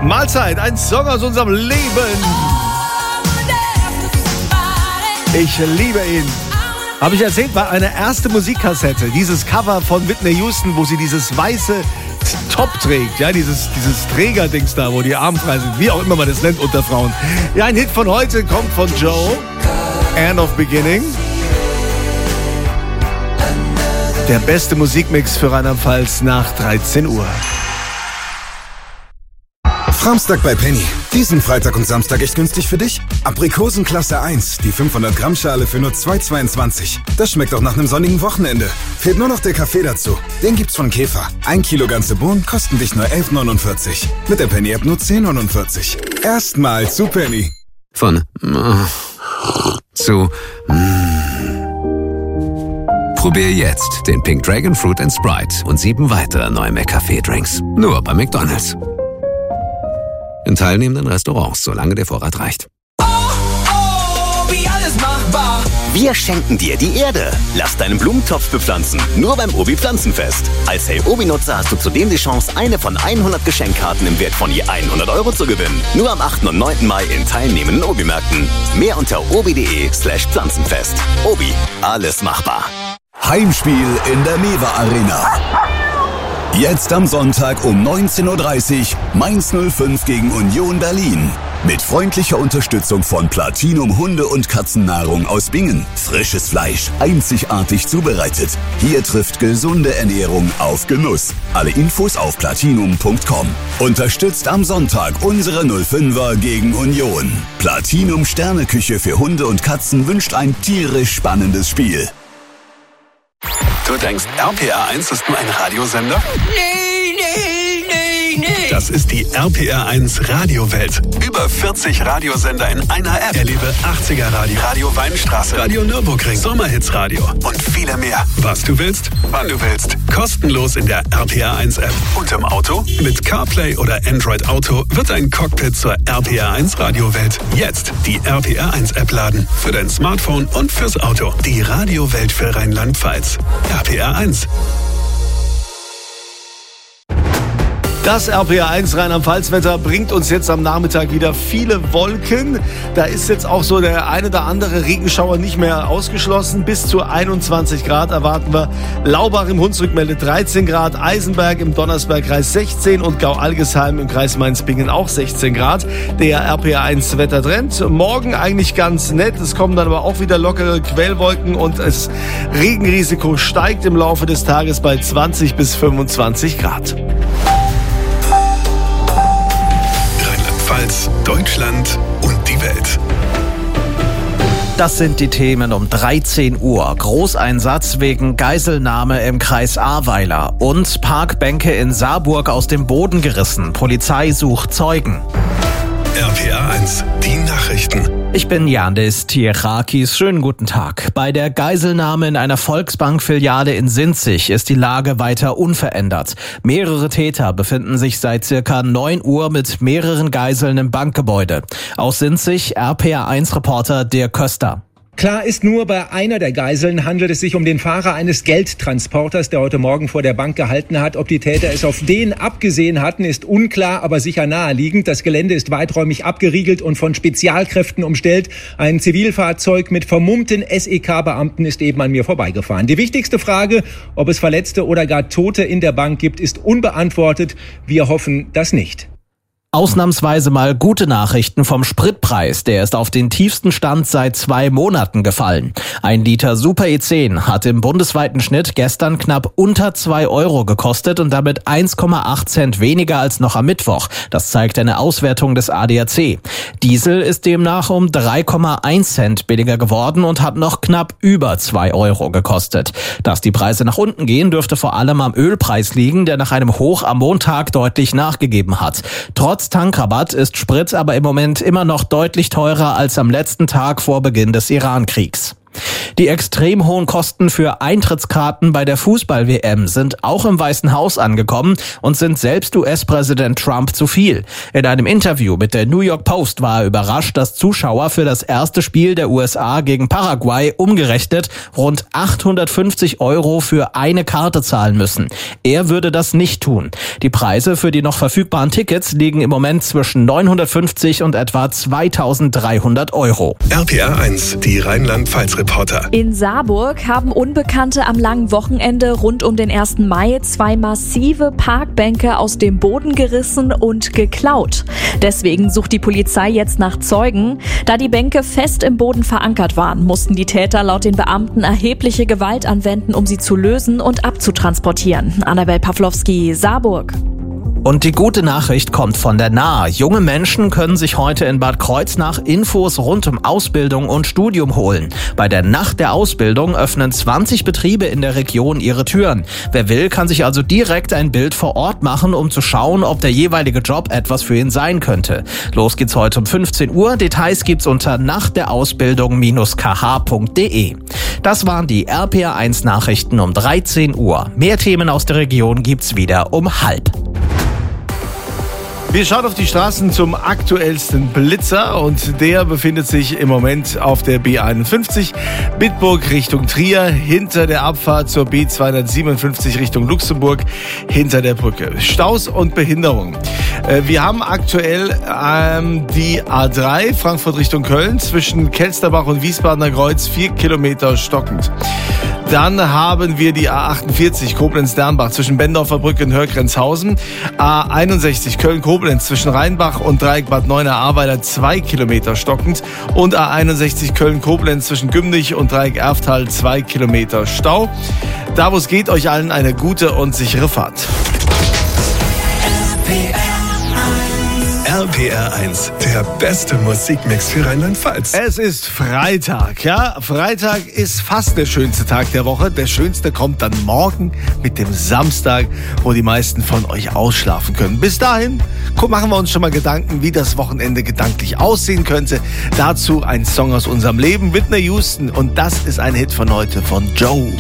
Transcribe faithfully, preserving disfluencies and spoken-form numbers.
Mahlzeit, ein Song aus unserem Leben. Ich liebe ihn. Habe ich erzählt, war eine erste Musikkassette. Dieses Cover von Whitney Houston, wo sie dieses weiße Top trägt. Ja, dieses, dieses Trägerdings da, wo die Arme frei sind. Wie auch immer man das nennt unter Frauen. Ja, ein Hit von heute kommt von Joe. End of Beginning. Der beste Musikmix für Rheinland-Pfalz nach dreizehn Uhr. Framstag bei Penny. Diesen Freitag und Samstag echt günstig für dich? Aprikosen Klasse eins, die fünfhundert Gramm Schale für nur zwei Euro zweiundzwanzig. Das schmeckt auch nach einem sonnigen Wochenende. Fehlt nur noch der Kaffee dazu. Den gibt's von Käfer. Ein Kilo ganze Bohnen kosten dich nur elf neunundvierzig. Mit der Penny-App nur zehn neunundvierzig. Erstmal zu Penny. Von äh, zu mm. Probier jetzt den Pink Dragon Fruit and Sprite und sieben weitere neue McCafé-Drinks. Nur bei McDonald's. In teilnehmenden Restaurants, solange der Vorrat reicht. Oh, oh, wie alles machbar. Wir schenken dir die Erde. Lass deinen Blumentopf bepflanzen. Nur beim Obi Pflanzenfest. Als Hey Obi-Nutzer hast du zudem die Chance, eine von hundert Geschenkkarten im Wert von je hundert Euro zu gewinnen. Nur am achten und neunten Mai in teilnehmenden Obi-Märkten. Mehr unter obi.de slash Pflanzenfest. Obi, alles machbar. Heimspiel in der Mewa Arena. Jetzt am Sonntag um neunzehn Uhr dreißig Mainz null fünf gegen Union Berlin. Mit freundlicher Unterstützung von Platinum Hunde- und Katzennahrung aus Bingen. Frisches Fleisch, einzigartig zubereitet. Hier trifft gesunde Ernährung auf Genuss. Alle Infos auf platinum punkt com. Unterstützt am Sonntag unsere null fünfer gegen Union. Platinum Sterneküche für Hunde und Katzen wünscht ein tierisch spannendes Spiel. Du denkst, R P R eins ist nur ein Radiosender? Nee, nee, nee, nee. Das ist die R P R eins Radiowelt. Über vierzig Radiosender in einer App. Erlebe achtziger Radio, Radio Weinstraße, Radio Nürburgring, Sommerhits Radio und viele mehr. Was du willst, wann du willst. Kostenlos in der R P R eins App. Und im Auto? Mit CarPlay oder Android Auto wird dein Cockpit zur R P R eins Radiowelt. Jetzt die R P R eins App laden. Für dein Smartphone und fürs Auto. Die Radiowelt für Rheinland-Pfalz. R P R eins. Das R P R eins Rheinland-Pfalz-Wetter bringt uns jetzt am Nachmittag wieder viele Wolken. Da ist jetzt auch so der eine oder andere Regenschauer nicht mehr ausgeschlossen. Bis zu einundzwanzig Grad erwarten wir. Laubach im Hunsrück meldet dreizehn Grad, Eisenberg im Donnersbergkreis sechzehn und Gau-Algesheim im Kreis Mainz-Bingen auch sechzehn Grad. Der R P R eins Wettertrend. Morgen eigentlich ganz nett. Es kommen dann aber auch wieder lockere Quellwolken und das Regenrisiko steigt im Laufe des Tages bei zwanzig bis fünfundzwanzig Grad. Deutschland und die Welt. Das sind die Themen um dreizehn Uhr. Großeinsatz wegen Geiselnahme im Kreis Ahrweiler. Und Parkbänke in Saarburg aus dem Boden gerissen. Polizei sucht Zeugen. R P R eins, die Nachrichten. Ich bin Yandis Tierakis. Schönen guten Tag. Bei der Geiselnahme in einer Volksbank-Filiale in Sinzig ist die Lage weiter unverändert. Mehrere Täter befinden sich seit circa neun Uhr mit mehreren Geiseln im Bankgebäude. Aus Sinzig R P R eins Reporter Dirk Köster. Klar ist nur, bei einer der Geiseln handelt es sich um den Fahrer eines Geldtransporters, der heute Morgen vor der Bank gehalten hat. Ob die Täter es auf den abgesehen hatten, ist unklar, aber sicher naheliegend. Das Gelände ist weiträumig abgeriegelt und von Spezialkräften umstellt. Ein Zivilfahrzeug mit vermummten S E K-Beamten ist eben an mir vorbeigefahren. Die wichtigste Frage, ob es Verletzte oder gar Tote in der Bank gibt, ist unbeantwortet. Wir hoffen, das nicht. Ausnahmsweise mal gute Nachrichten vom Spritpreis. Der ist auf den tiefsten Stand seit zwei Monaten gefallen. Ein Liter Super E zehn hat im bundesweiten Schnitt gestern knapp unter zwei Euro gekostet und damit eins Komma acht Cent weniger als noch am Mittwoch. Das zeigt eine Auswertung des A D A C. Diesel ist demnach um drei Komma eins Cent billiger geworden und hat noch knapp über zwei Euro gekostet. Dass die Preise nach unten gehen, dürfte vor allem am Ölpreis liegen, der nach einem Hoch am Montag deutlich nachgegeben hat. Trotz Tankrabatt ist Sprit aber im Moment immer noch deutlich teurer als am letzten Tag vor Beginn des Iran-Kriegs. Die extrem hohen Kosten für Eintrittskarten bei der Fußball-W M sind auch im Weißen Haus angekommen und sind selbst U S-Präsident Trump zu viel. In einem Interview mit der New York Post war er überrascht, dass Zuschauer für das erste Spiel der U S A gegen Paraguay umgerechnet rund achthundertfünfzig Euro für eine Karte zahlen müssen. Er würde das nicht tun. Die Preise für die noch verfügbaren Tickets liegen im Moment zwischen neunhundertfünfzig und etwa zweitausenddreihundert Euro. R P R eins, die Rheinland-Pfalz-Reporter. In Saarburg haben Unbekannte am langen Wochenende rund um den ersten Mai zwei massive Parkbänke aus dem Boden gerissen und geklaut. Deswegen sucht die Polizei jetzt nach Zeugen. Da die Bänke fest im Boden verankert waren, mussten die Täter laut den Beamten erhebliche Gewalt anwenden, um sie zu lösen und abzutransportieren. Annabel Pawlowski, Saarburg. Und die gute Nachricht kommt von der Nahe. Junge Menschen können sich heute in Bad Kreuznach Infos rund um Ausbildung und Studium holen. Bei der Nacht der Ausbildung öffnen zwanzig Betriebe in der Region ihre Türen. Wer will, kann sich also direkt ein Bild vor Ort machen, um zu schauen, ob der jeweilige Job etwas für ihn sein könnte. Los geht's heute um fünfzehn Uhr. Details gibt's unter nachtderausbildung k h punkt d e. Das waren die R P R eins Nachrichten um dreizehn Uhr. Mehr Themen aus der Region gibt's wieder um halb. Wir schauen auf die Straßen zum aktuellsten Blitzer und der befindet sich im Moment auf der B einundfünfzig Bitburg Richtung Trier, hinter der Abfahrt zur B zweihundertsiebenundfünfzig Richtung Luxemburg, hinter der Brücke. Staus und Behinderung. Wir haben aktuell ähm, die A drei Frankfurt Richtung Köln zwischen Kelsterbach und Wiesbadener Kreuz, vier Kilometer stockend. Dann haben wir die A achtundvierzig Koblenz-Dernbach zwischen Bendorfer Brücke und Hörgrenzhausen. A einundsechzig Köln-Koblenz zwischen Rheinbach und Dreieck Bad Neuenahr-Ahrweiler zwei Kilometer stockend. Und A einundsechzig Köln-Koblenz zwischen Gümnich und Dreieck Erftal zwei Kilometer Stau. Da wo es geht, euch allen eine gute und sichere Fahrt. R P R eins, der beste Musikmix für Rheinland-Pfalz. Es ist Freitag, ja. Freitag ist fast der schönste Tag der Woche. Der schönste kommt dann morgen mit dem Samstag, wo die meisten von euch ausschlafen können. Bis dahin machen wir uns schon mal Gedanken, wie das Wochenende gedanklich aussehen könnte. Dazu ein Song aus unserem Leben, Whitney Houston. Und das ist ein Hit von heute von Joe.